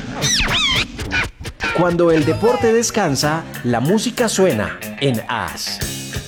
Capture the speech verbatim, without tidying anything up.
Cuando el deporte descansa, la música suena en A S.